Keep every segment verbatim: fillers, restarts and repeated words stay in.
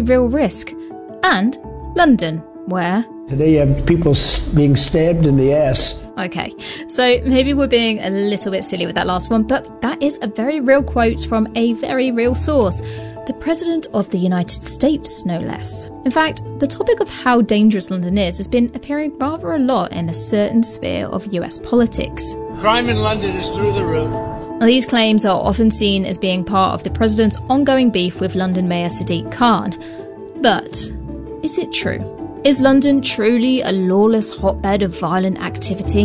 very real risk. And London, where... Today you have people being stabbed in the ass. Okay, so maybe we're being a little bit silly with that last one, but that is a very real quote from a very real source. The President of the United States, no less. In fact, the topic of how dangerous London is has been appearing rather a lot in a certain sphere of U S politics. Crime in London is through the roof. Now, these claims are often seen as being part of the President's ongoing beef with London Mayor Sadiq Khan. But is it true? Is London truly a lawless hotbed of violent activity?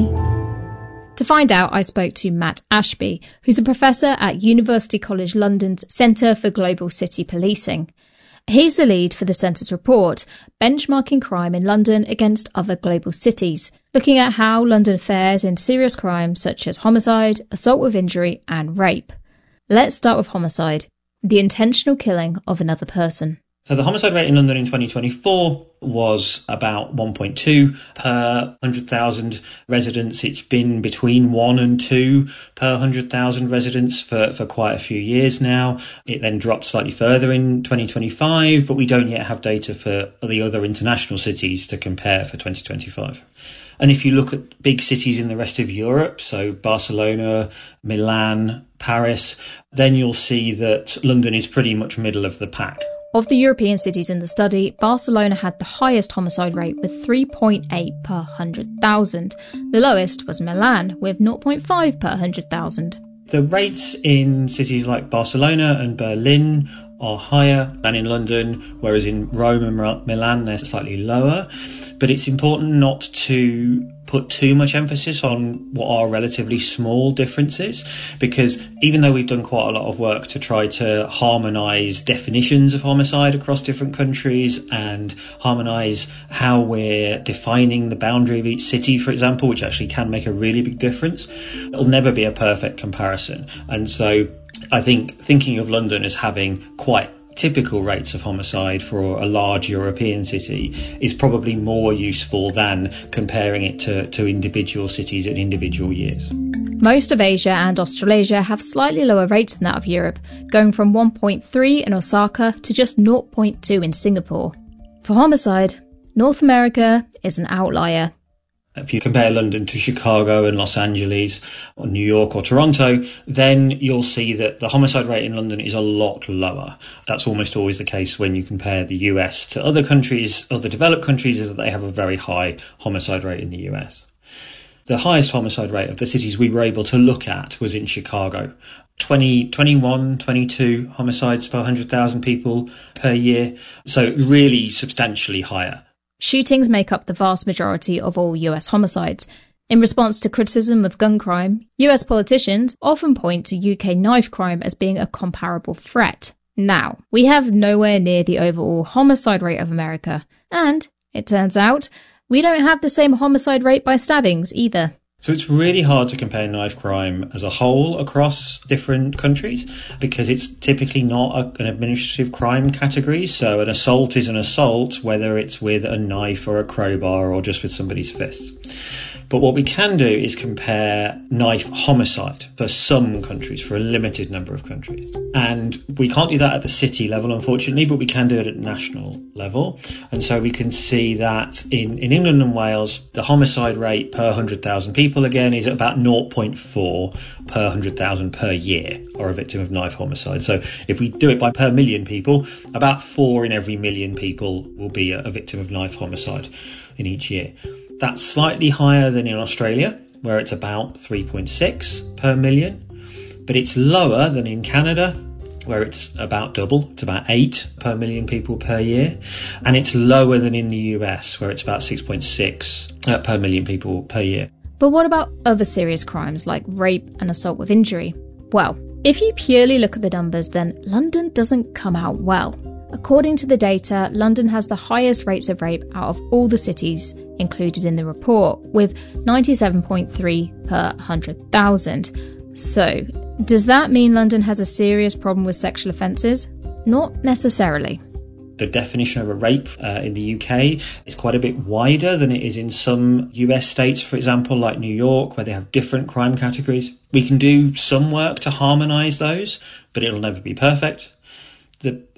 To find out, I spoke to Matt Ashby, who's a professor at University College London's Centre for Global City Policing. He's the lead for the Centre's report, benchmarking crime in London against other global cities, looking at how London fares in serious crimes such as homicide, assault with injury, and rape. Let's start with homicide, the intentional killing of another person. So the homicide rate in London in twenty twenty-four was about one point two per one hundred thousand residents. It's been between one and two per one hundred thousand residents for, for quite a few years now. It then dropped slightly further in twenty twenty-five, but we don't yet have data for the other international cities to compare for twenty twenty-five. And if you look at big cities in the rest of Europe, so Barcelona, Milan, Paris, then you'll see that London is pretty much middle of the pack. Of the European cities in the study, Barcelona had the highest homicide rate with three point eight per one hundred thousand. The lowest was Milan with zero point five per one hundred thousand. The rates in cities like Barcelona and Berlin are higher than in London, whereas in Rome and Milan they're slightly lower. But it's important not to put too much emphasis on what are relatively small differences, because even though we've done quite a lot of work to try to harmonise definitions of homicide across different countries and harmonise how we're defining the boundary of each city, for example, which actually can make a really big difference, it'll never be a perfect comparison. And so I think thinking of London as having quite typical rates of homicide for a large European city is probably more useful than comparing it to, to individual cities in individual years. Most of Asia and Australasia have slightly lower rates than that of Europe, going from one point three in Osaka to just zero point two in Singapore. For homicide, North America is an outlier. If you compare London to Chicago and Los Angeles or New York or Toronto, then you'll see that the homicide rate in London is a lot lower. That's almost always the case when you compare the U S to other countries, other developed countries, is that they have a very high homicide rate in the U S. The highest homicide rate of the cities we were able to look at was in Chicago. twenty, twenty-one, twenty-two homicides per one hundred thousand people per year. So really substantially higher. Shootings make up the vast majority of all U S homicides. In response to criticism of gun crime, U S politicians often point to U K knife crime as being a comparable threat. Now, we have nowhere near the overall homicide rate of America, and, it turns out, we don't have the same homicide rate by stabbings either. So it's really hard to compare knife crime as a whole across different countries because it's typically not a, an administrative crime category. So an assault is an assault, whether it's with a knife or a crowbar or just with somebody's fists. But what we can do is compare knife homicide for some countries, for a limited number of countries. And we can't do that at the city level, unfortunately, but we can do it at national level. And so we can see that in, in England and Wales, the homicide rate per one hundred thousand people, again, is about zero point four per one hundred thousand per year are a victim of knife homicide. So if we do it by per million people, about four in every million people will be a, a victim of knife homicide in each year. That's slightly higher than in Australia, where it's about three point six per million, but it's lower than in Canada, where it's about double, it's about eight per million people per year, and it's lower than in the U S, where it's about six point six uh, per million people per year. But what about other serious crimes like rape and assault with injury? Well, if you purely look at the numbers, then London doesn't come out well. According to the data, London has the highest rates of rape out of all the cities included in the report, with ninety-seven point three per one hundred thousand. So, does that mean London has a serious problem with sexual offences? Not necessarily. The definition of a rape uh, in the U K is quite a bit wider than it is in some U S states, for example, like New York, where they have different crime categories. We can do some work to harmonise those, but it'll never be perfect. The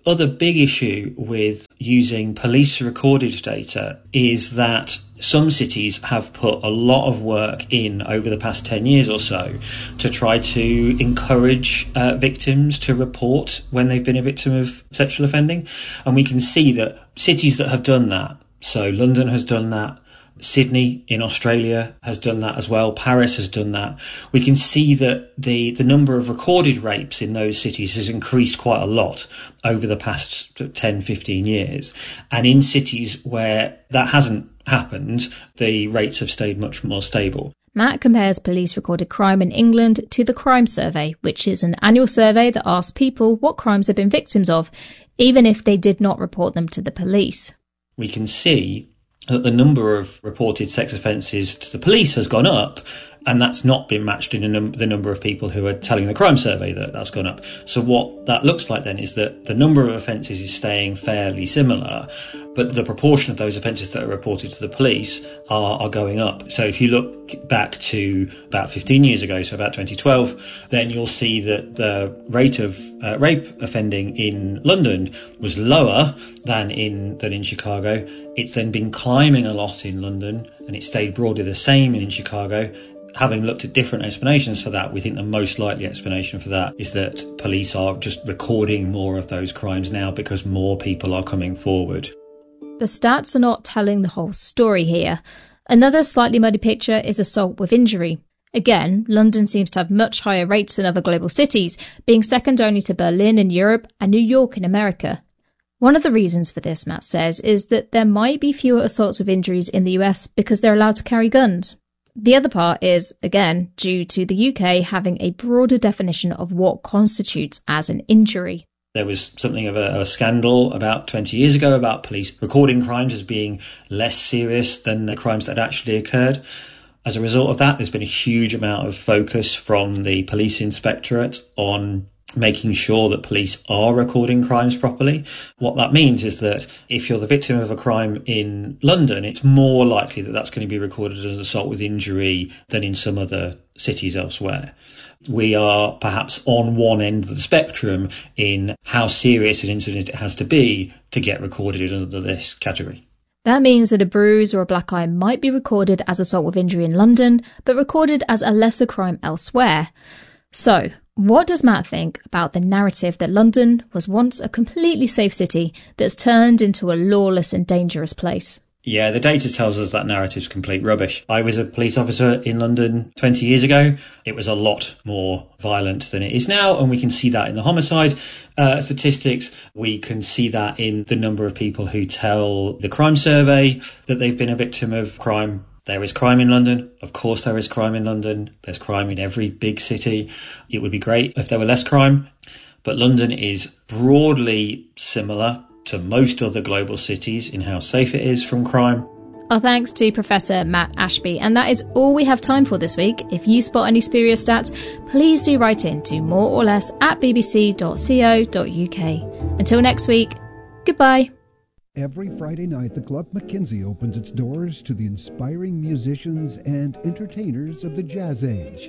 other big issue with using police recorded data is that some cities have put a lot of work in over the past ten years or so to try to encourage uh, victims to report when they've been a victim of sexual offending. And we can see that cities that have done that, so London has done that, Sydney in Australia has done that as well, Paris has done that. We can see that the, the number of recorded rapes in those cities has increased quite a lot over the past ten, fifteen years. And in cities where that hasn't happened, the rates have stayed much more stable. Matt compares police recorded crime in England to the Crime Survey, which is an annual survey that asks people what crimes they've been victims of, even if they did not report them to the police. We can see that the number of reported sex offences to the police has gone up, and that's not been matched in a num- the number of people who are telling the crime survey that that's gone up. So what that looks like then is that the number of offences is staying fairly similar, but the proportion of those offences that are reported to the police are, are going up. So if you look back to about fifteen years ago, so about twenty twelve, then you'll see that the rate of uh, rape offending in London was lower than in than in Chicago. It's then been climbing a lot in London, and it stayed broadly the same in Chicago. Having looked at different explanations for that, we think the most likely explanation for that is that police are just recording more of those crimes now because more people are coming forward. The stats are not telling the whole story here. Another slightly muddy picture is assault with injury. Again, London seems to have much higher rates than other global cities, being second only to Berlin in Europe and New York in America. One of the reasons for this, Matt says, is that there might be fewer assaults with injuries in the U S because they're allowed to carry guns. The other part is, again, due to the U K having a broader definition of what constitutes as an injury. There was something of a, a scandal about twenty years ago about police recording crimes as being less serious than the crimes that had actually occurred. As a result of that, there's been a huge amount of focus from the police inspectorate on making sure that police are recording crimes properly. What that means is that if you're the victim of a crime in London, it's more likely that that's going to be recorded as assault with injury than in some other cities elsewhere. We are perhaps on one end of the spectrum in how serious an incident it has to be to get recorded under this category. That means that a bruise or a black eye might be recorded as assault with injury in London, but recorded as a lesser crime elsewhere. So, what does Matt think about the narrative that London was once a completely safe city that's turned into a lawless and dangerous place? Yeah, the data tells us that narrative's complete rubbish. I was a police officer in London twenty years ago. It was a lot more violent than it is now, and we can see that in the homicide uh, statistics. We can see that in the number of people who tell the crime survey that they've been a victim of crime. There is crime in London. Of course there is crime in London. There's crime in every big city. It would be great if there were less crime. But London is broadly similar to most other global cities in how safe it is from crime. Our thanks to Professor Matt Ashby. And that is all we have time for this week. If you spot any spurious stats, please do write in to more or less at b b c dot co dot u k. Until next week, goodbye. Every Friday night, the Club Mackenzie opens its doors to the inspiring musicians and entertainers of the Jazz Age.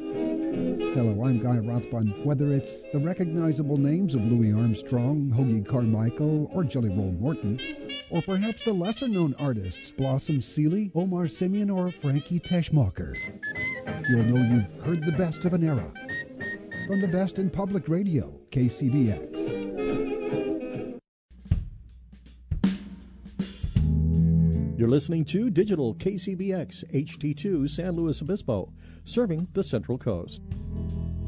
Hello, I'm Guy Rothbun. Whether it's the recognizable names of Louis Armstrong, Hoagy Carmichael, or Jelly Roll Morton, or perhaps the lesser-known artists Blossom Seeley, Omar Simeon, or Frankie Teschmacher, you'll know you've heard the best of an era. From the best in public radio, K C B X. You're listening to Digital K C B X H T two San Luis Obispo, serving the Central Coast.